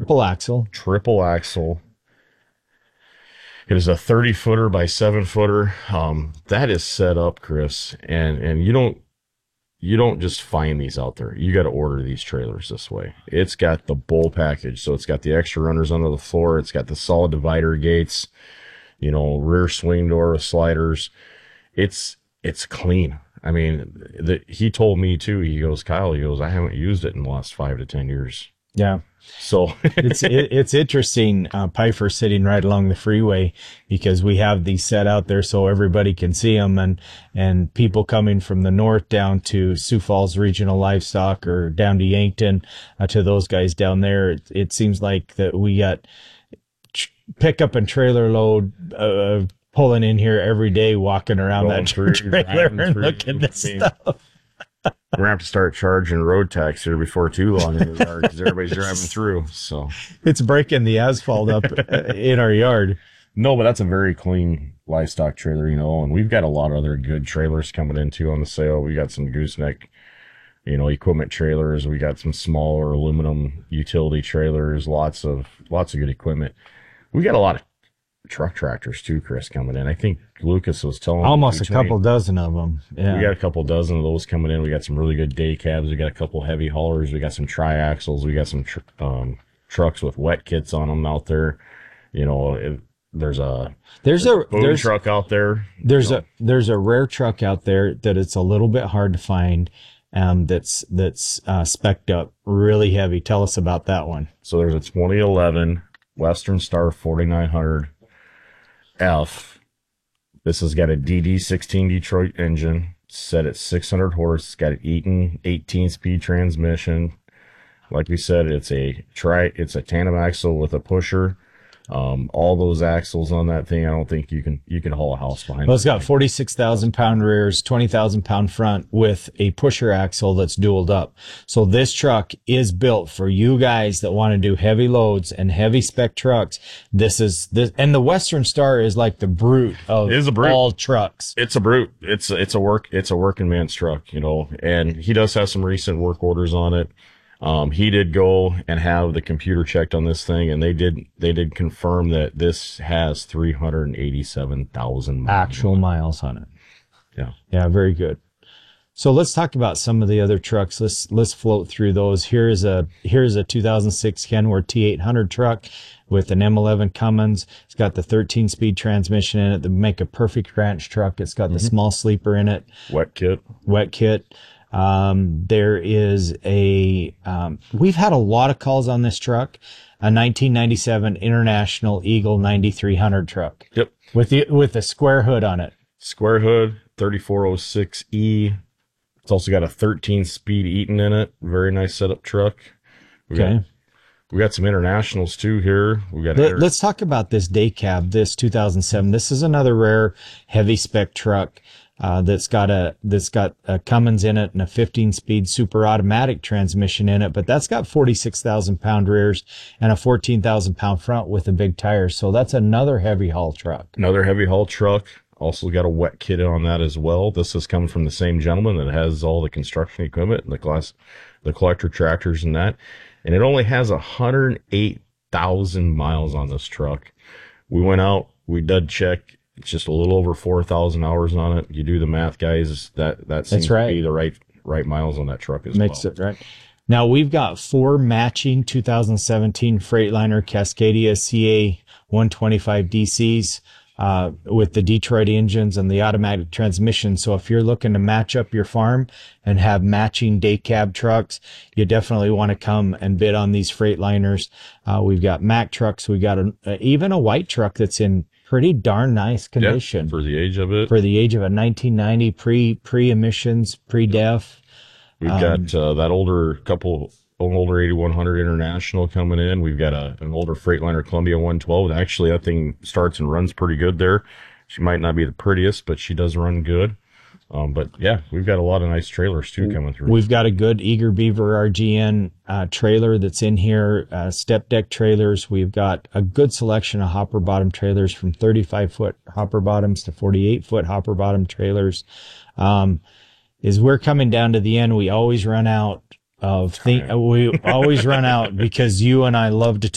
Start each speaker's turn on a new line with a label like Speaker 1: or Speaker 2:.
Speaker 1: Triple axle.
Speaker 2: Triple axle. It is a 30-footer by 7-footer. That is set up, Chris, and you don't just find these out there. You got to order these trailers this way. It's got the bull package, so it's got the extra runners under the floor. It's got the solid divider gates, rear swing door with sliders. It's clean. I mean, he told me too. He goes, Kyle, I haven't used it in the last 5 to 10 years.
Speaker 1: Yeah.
Speaker 2: So
Speaker 1: it's interesting, Piper sitting right along the freeway, because we have these set out there so everybody can see them, and people coming from the north down to Sioux Falls Regional Livestock or down to Yankton, to those guys down there. It seems like that we got pickup and trailer load, pulling in here every day, walking around that trailer and looking at this stuff.
Speaker 2: We're gonna have to start charging road tax here before too long in the yard, because everybody's driving through. So
Speaker 1: it's breaking the asphalt up in our yard.
Speaker 2: No, but that's a very clean livestock trailer, and we've got a lot of other good trailers coming in too on the sale. We got some gooseneck, equipment trailers. We got some smaller aluminum utility trailers. Lots of good equipment. We got a lot of truck tractors too, Chris, coming in. I think Lucas was telling
Speaker 1: almost a couple dozen of them. Yeah,
Speaker 2: we got a couple dozen of those coming in. We got some really good day cabs. We got a couple heavy haulers. We got some triaxles. We got some trucks with wet kits on them out there. There's a boom truck out there.
Speaker 1: There's a rare truck out there that it's a little bit hard to find. That's spec'd up really heavy. Tell us about that one.
Speaker 2: So there's a 2011 Western Star 4900 F. This has got a DD16 Detroit engine, set at 600 horse. It's got an Eaton 18-speed transmission. Like we said, it's a tandem axle with a pusher. All those axles on that thing, I don't think you can haul a house behind.
Speaker 1: Well, it's got 46,000 pound rears, 20,000 pound front with a pusher axle that's dualed up. So this truck is built for you guys that want to do heavy loads and heavy spec trucks. And the Western Star is like the brute of all trucks.
Speaker 2: It's a brute. It's a working man's truck, and he does have some recent work orders on it. He did go and have the computer checked on this thing, and they did confirm that this has 387,000
Speaker 1: actual miles on it.
Speaker 2: Yeah.
Speaker 1: Yeah, very good. So let's talk about some of the other trucks. Let's float through those. Here's a 2006 Kenworth T800 truck with an M11 Cummins. It's got the 13-speed transmission in it that make a perfect ranch truck. It's got the small sleeper in it.
Speaker 2: Wet kit.
Speaker 1: There is we've had a lot of calls on this truck, a 1997 International Eagle 9300 truck.
Speaker 2: Yep.
Speaker 1: With a square hood on it.
Speaker 2: Square hood, 3406E. It's also got a 13-speed Eaton in it. Very nice setup truck. We got some internationals too here.
Speaker 1: Let's talk about this day cab, this 2007. This is another rare heavy spec truck. That's got a Cummins in it and a 15-speed super automatic transmission in it, but that's got 46,000 pound rears and a 14,000 pound front with a big tire. So that's another heavy haul truck.
Speaker 2: Another heavy haul truck. Also got a wet kit on that as well. This is coming from the same gentleman that has all the construction equipment and the collector tractors and that. And it only has 108,000 miles on this truck. We went out, we did check. It's just a little over 4,000 hours on it. You do the math, guys. That seems to be the right miles on that truck as well.
Speaker 1: Makes it right. Now we've got 4 matching 2017 Freightliner Cascadia CA 125 DCs with the Detroit engines and the automatic transmission. So if you're looking to match up your farm and have matching day cab trucks, you definitely want to come and bid on these Freightliners. We've got Mack trucks. We got even a white truck that's in pretty darn nice condition.
Speaker 2: Yeah, for the age of it.
Speaker 1: For the age of a 1990 pre-emissions, pre-def.
Speaker 2: We've got that older 8100 International coming in. We've got an older Freightliner Columbia 112. Actually, that thing starts and runs pretty good there. She might not be the prettiest, but she does run good. But yeah, we've got a lot of nice trailers too coming through.
Speaker 1: We've got a good Eager Beaver RGN trailer that's in here, step deck trailers. We've got a good selection of hopper bottom trailers from 35-foot hopper bottoms to 48-foot hopper bottom trailers. As we're coming down to the end, we always run out of we always run out because you and I love to